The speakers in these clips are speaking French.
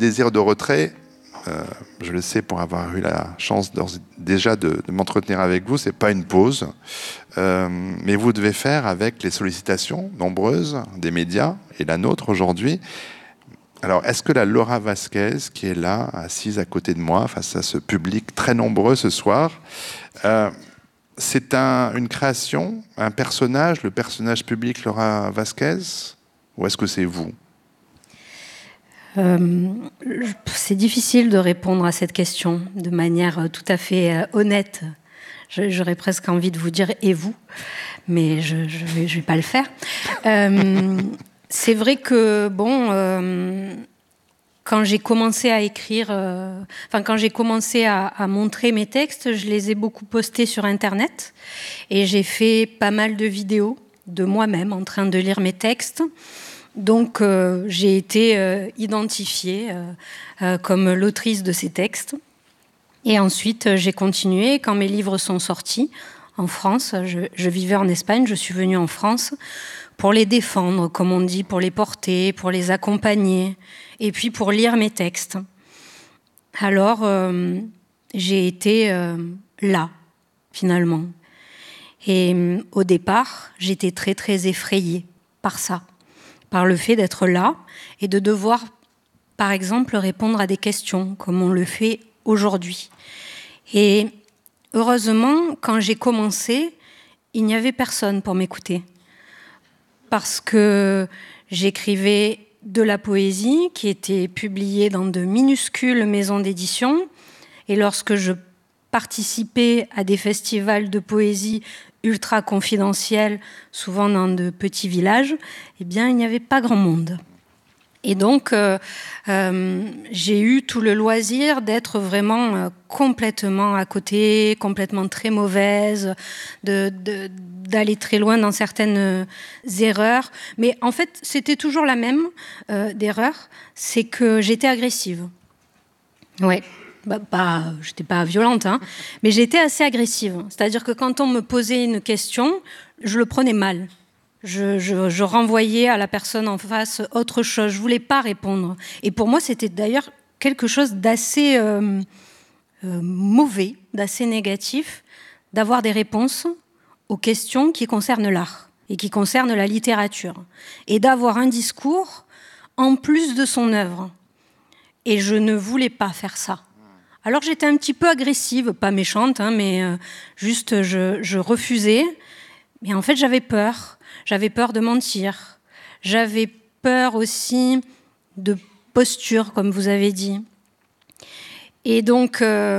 désir de retrait, je le sais pour avoir eu la chance déjà de m'entretenir avec vous, c'est pas une pause, mais vous devez faire avec les sollicitations nombreuses des médias et la nôtre aujourd'hui. Alors, est-ce que la Laura Vasquez, qui est là, assise à côté de moi, face à ce public très nombreux ce soir, c'est une création, un personnage, le personnage public Laura Vasquez, ou est-ce que c'est vous ? C'est difficile de répondre à cette question de manière tout à fait honnête. J'aurais presque envie de vous dire « et vous », mais je ne vais pas le faire. C'est vrai que, quand j'ai commencé à écrire, quand j'ai commencé à montrer mes textes, je les ai beaucoup postés sur Internet. Et j'ai fait pas mal de vidéos de moi-même en train de lire mes textes. Donc, j'ai été identifiée comme l'autrice de ces textes. Et ensuite, j'ai continué. Quand mes livres sont sortis en France, je vivais en Espagne, je suis venue en France pour les défendre, comme on dit, pour les porter, pour les accompagner, et puis pour lire mes textes. Alors, j'ai été là, finalement. Et au départ, j'étais très, très effrayée par ça, par le fait d'être là et de devoir, par exemple, répondre à des questions, comme on le fait aujourd'hui. Et heureusement, quand j'ai commencé, il n'y avait personne pour m'écouter. Parce que j'écrivais de la poésie qui était publiée dans de minuscules maisons d'édition. Et lorsque je participais à des festivals de poésie ultra confidentiels, souvent dans de petits villages, eh bien, il n'y avait pas grand monde. Et donc, j'ai eu tout le loisir d'être vraiment complètement à côté, complètement très mauvaise, d'aller très loin dans certaines erreurs. Mais en fait, c'était toujours la même d'erreur, c'est que j'étais agressive. Ouais. J'étais pas violente, hein, mais j'étais assez agressive. C'est-à-dire que quand on me posait une question, je le prenais mal. Je renvoyais à la personne en face autre chose. Je voulais pas répondre. Et pour moi, c'était d'ailleurs quelque chose d'assez mauvais, d'assez négatif, d'avoir des réponses aux questions qui concernent l'art et qui concernent la littérature. Et d'avoir un discours en plus de son œuvre. Et je ne voulais pas faire ça. Alors j'étais un petit peu agressive, pas méchante, hein, mais juste je refusais. Mais en fait, j'avais peur. J'avais peur de mentir. J'avais peur aussi de posture, comme vous avez dit. Et donc,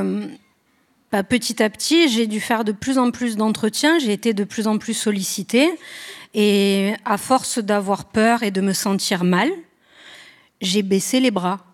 petit à petit, j'ai dû faire de plus en plus d'entretiens. J'ai été de plus en plus sollicitée. Et à force d'avoir peur et de me sentir mal, j'ai baissé les bras.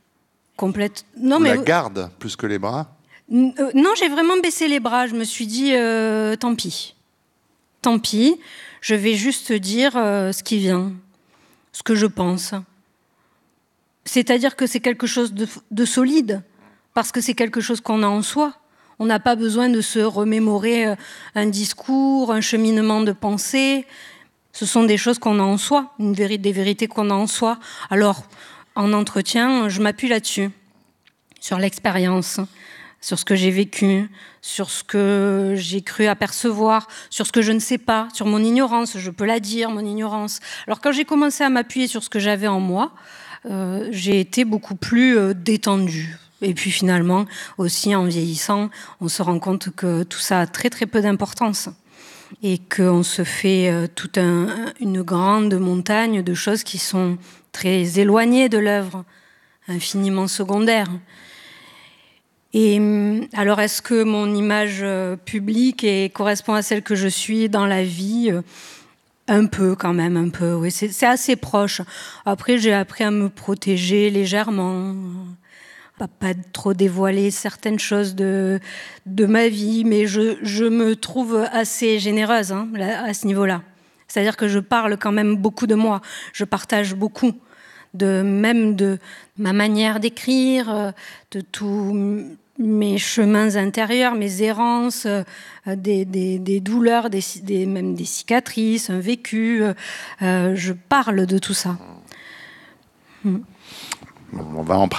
Non, mais... La garde, plus que les bras ? Non, j'ai vraiment baissé les bras. Je me suis dit, tant pis. Tant pis, je vais juste dire ce qui vient, ce que je pense. C'est-à-dire que c'est quelque chose de solide, parce que c'est quelque chose qu'on a en soi. On n'a pas besoin de se remémorer un discours, un cheminement de pensée. Ce sont des choses qu'on a en soi, des vérités qu'on a en soi. Alors, en entretien, je m'appuie là-dessus, sur l'expérience, sur ce que j'ai vécu, sur ce que j'ai cru apercevoir, sur ce que je ne sais pas, sur mon ignorance, je peux la dire, mon ignorance. Alors quand j'ai commencé à m'appuyer sur ce que j'avais en moi, j'ai été beaucoup plus détendue. Et puis finalement, aussi en vieillissant, on se rend compte que tout ça a très très peu d'importance. Et qu'on se fait toute une grande montagne de choses qui sont très éloignées de l'œuvre, infiniment secondaires. Et alors, est-ce que mon image publique correspond à celle que je suis dans la vie ? Un peu, quand même, un peu. Oui, c'est assez proche. Après, j'ai appris à me protéger légèrement, pas trop dévoiler certaines choses de ma vie, mais je me trouve assez généreuse hein, à ce niveau-là. C'est-à-dire que je parle quand même beaucoup de moi. Je partage beaucoup, même de ma manière d'écrire, de tout... mes chemins intérieurs, mes errances, des douleurs, même des cicatrices, un vécu. Je parle de tout ça. On va en